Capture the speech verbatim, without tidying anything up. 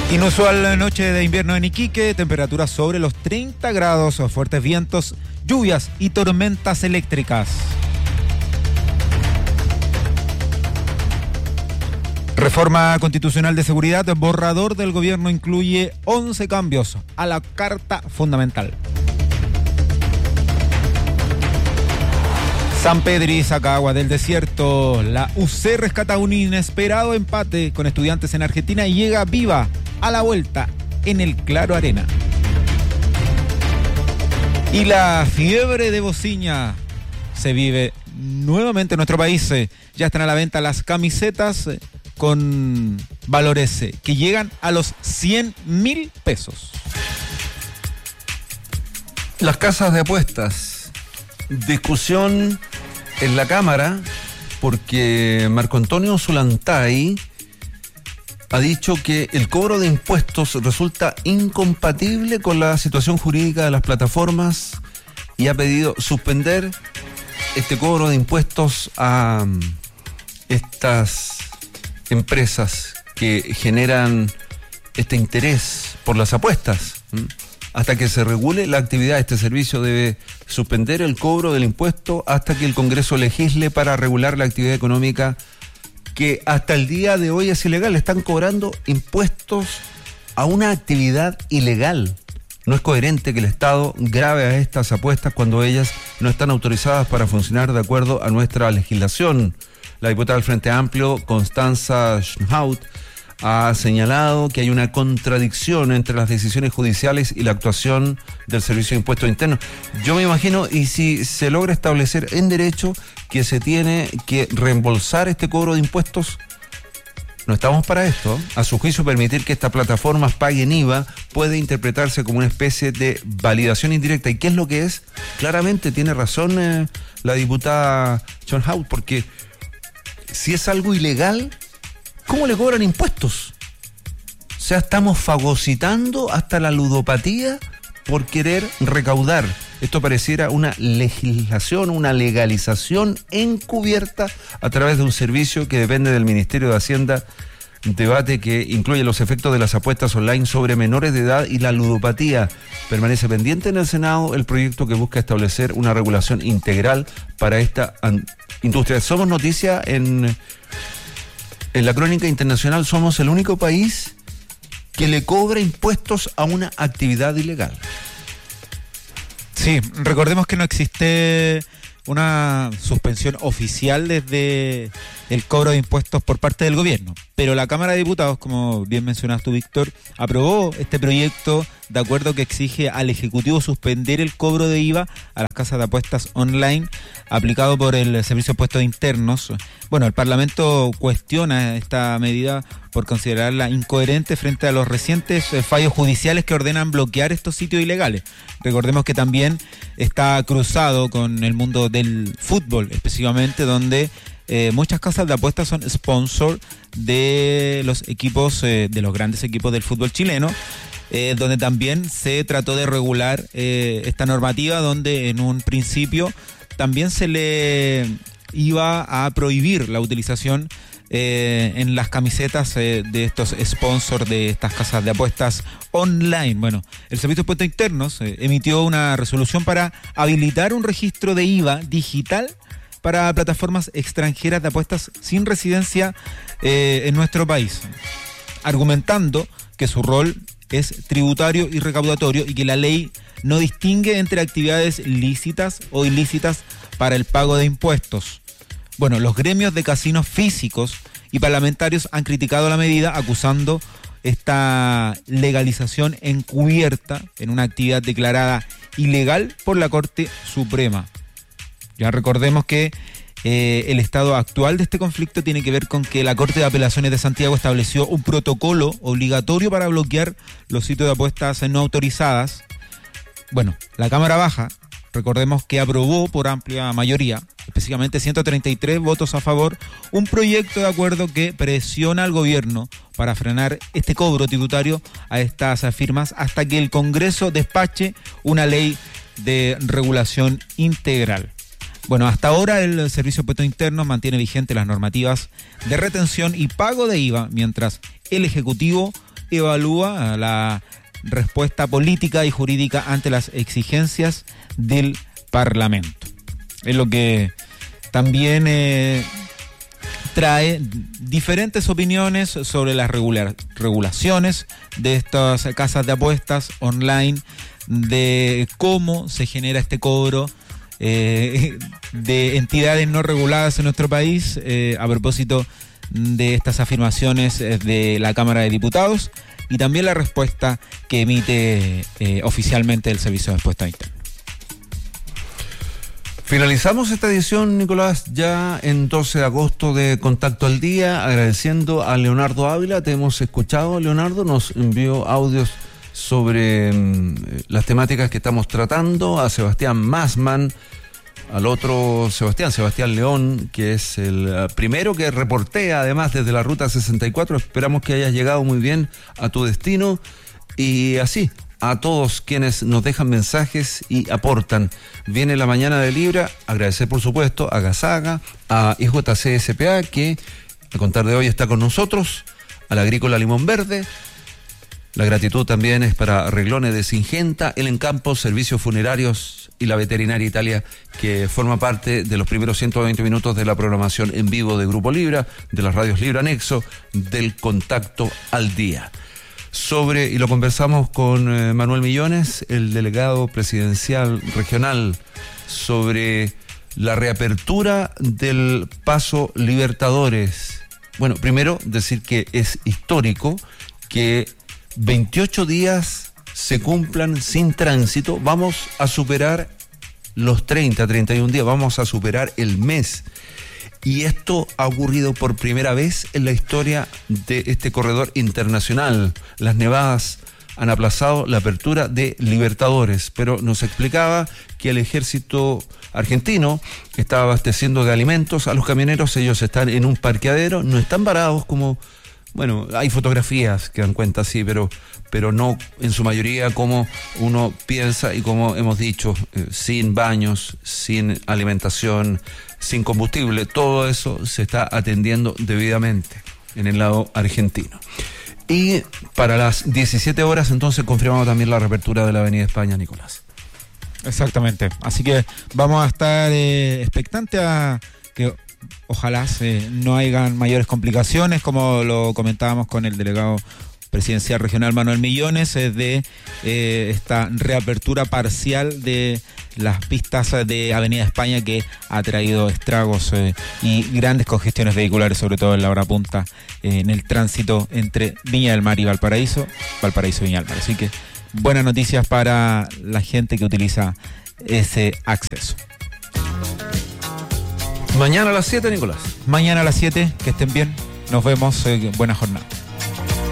Inusual noche de invierno en Iquique, temperaturas sobre los treinta grados, fuertes vientos, lluvias y tormentas eléctricas. Reforma Constitucional de Seguridad, borrador del gobierno incluye once cambios a la Carta Fundamental. San Pedro saca agua del desierto. La U C rescata un inesperado empate con Estudiantes en Argentina y llega viva a la vuelta en el Claro Arena. Y la fiebre de Bociña se vive nuevamente en nuestro país. Ya están a la venta las camisetas con valores que llegan a los cien mil pesos. Las casas de apuestas. Discusión en la Cámara porque Marco Antonio Zulantay ha dicho que el cobro de impuestos resulta incompatible con la situación jurídica de las plataformas y ha pedido suspender este cobro de impuestos a estas empresas que generan este interés por las apuestas. Hasta que se regule la actividad de este servicio debe suspender el cobro del impuesto hasta que el Congreso legisle para regular la actividad económica que hasta el día de hoy es ilegal. Están cobrando impuestos a una actividad ilegal. No es coherente que el Estado grave a estas apuestas cuando ellas no están autorizadas para funcionar de acuerdo a nuestra legislación. La diputada del Frente Amplio, Constanza Schnaut, ha señalado que hay una contradicción entre las decisiones judiciales y la actuación del Servicio de Impuestos Internos. Yo me imagino, y si se logra establecer en derecho que se tiene que reembolsar este cobro de impuestos, no estamos para esto. A su juicio, permitir que estas plataformas paguen I V A puede interpretarse como una especie de validación indirecta. ¿Y qué es lo que es? Claramente tiene razón eh, la diputada Schnaut, porque si es algo ilegal, ¿cómo le cobran impuestos? O sea, estamos fagocitando hasta la ludopatía por querer recaudar. Esto pareciera una legislación, una legalización encubierta a través de un servicio que depende del Ministerio de Hacienda. Debate que incluye los efectos de las apuestas online sobre menores de edad y la ludopatía. Permanece pendiente en el Senado el proyecto que busca establecer una regulación integral para esta industria. Somos noticia en... En la crónica internacional. Somos el único país que le cobra impuestos a una actividad ilegal. Sí, recordemos que no existe una suspensión oficial desde el cobro de impuestos por parte del gobierno, pero la Cámara de Diputados, como bien mencionas tú, Víctor, aprobó este proyecto de acuerdo que exige al Ejecutivo suspender el cobro de I V A a las casas de apuestas online aplicado por el Servicio de Impuestos Internos. Bueno, el Parlamento cuestiona esta medida por considerarla incoherente frente a los recientes fallos judiciales que ordenan bloquear estos sitios ilegales. Recordemos que también está cruzado con el mundo del fútbol, específicamente donde eh, muchas casas de apuestas son sponsor de los equipos, eh, de los grandes equipos del fútbol chileno. Eh, donde también se trató de regular eh, esta normativa, donde en un principio también se le iba a prohibir la utilización eh, en las camisetas eh, de estos sponsors de estas casas de apuestas online. Bueno, el Servicio de Impuestos Internos eh, emitió una resolución para habilitar un registro de I V A digital para plataformas extranjeras de apuestas sin residencia eh, en nuestro país, argumentando que su rol es tributario y recaudatorio y que la ley no distingue entre actividades lícitas o ilícitas para el pago de impuestos. Bueno, los gremios de casinos físicos y parlamentarios han criticado la medida, acusando esta legalización encubierta en una actividad declarada ilegal por la Corte Suprema. Ya recordemos que Eh, el estado actual de este conflicto tiene que ver con que la Corte de Apelaciones de Santiago estableció un protocolo obligatorio para bloquear los sitios de apuestas no autorizadas. Bueno, la Cámara Baja, recordemos que aprobó por amplia mayoría, específicamente ciento treinta y tres votos a favor, un proyecto de acuerdo que presiona al gobierno para frenar este cobro tributario a estas firmas hasta que el Congreso despache una ley de regulación integral. Bueno, hasta ahora el Servicio de Impuestos Internos mantiene vigentes las normativas de retención y pago de I V A, mientras el Ejecutivo evalúa la respuesta política y jurídica ante las exigencias del Parlamento. Es lo que también eh, trae diferentes opiniones sobre las regular, regulaciones de estas casas de apuestas online, de cómo se genera este cobro eh, de entidades no reguladas en nuestro país, eh, a propósito de estas afirmaciones de la Cámara de Diputados, y también la respuesta que emite eh, oficialmente el Servicio de Impuestos Internos. Finalizamos esta edición, Nicolás, ya en doce de agosto de Contacto al Día, agradeciendo a Leonardo Ávila. Te hemos escuchado, Leonardo, nos envió audios sobre mm, las temáticas que estamos tratando, a Sebastián Massman, al otro Sebastián, Sebastián León, que es el uh, primero que reportea, además, desde la Ruta sesenta y cuatro. Esperamos que hayas llegado muy bien a tu destino, y así a todos quienes nos dejan mensajes y aportan. Viene la mañana de Libra, agradecer por supuesto a Gazaga, a I J C S P A, que a contar de hoy está con nosotros, a la Agrícola Limón Verde. La gratitud también es para Reglones de Singenta, El Encampo, Servicios Funerarios y la Veterinaria Italia, que forma parte de los primeros ciento veinte minutos de la programación en vivo de Grupo Libra, de las radios Libra Anexo, del Contacto al Día. Sobre, y lo conversamos con eh, Manuel Millones, el delegado presidencial regional, sobre la reapertura del Paso Libertadores. Bueno, primero decir que es histórico que veintiocho días se cumplan sin tránsito. Vamos a superar los treinta, treinta y un días, vamos a superar el mes. Y esto ha ocurrido por primera vez en la historia de este corredor internacional. Las nevadas han aplazado la apertura de Libertadores, pero nos explicaba que el ejército argentino está abasteciendo de alimentos a los camioneros. Ellos están en un parqueadero, no están varados como... Bueno, hay fotografías que dan cuenta, sí, pero, pero no en su mayoría como uno piensa y como hemos dicho, eh, sin baños, sin alimentación, sin combustible. Todo eso se está atendiendo debidamente en el lado argentino. Y para las diecisiete horas entonces confirmamos también la reapertura de la Avenida España, Nicolás. Exactamente, así que vamos a estar eh, expectantes a que ojalá se, no hayan mayores complicaciones, como lo comentábamos con el delegado presidencial regional Manuel Millones, eh, de eh, esta reapertura parcial de las pistas de Avenida España, que ha traído estragos eh, y grandes congestiones vehiculares, sobre todo en la hora punta, eh, en el tránsito entre Viña del Mar y Valparaíso, Valparaíso y Viña del Mar. Así que buenas noticias para la gente que utiliza ese acceso. Mañana a las siete, Nicolás. Mañana a las siete, que estén bien. Nos vemos. Eh, buena jornada.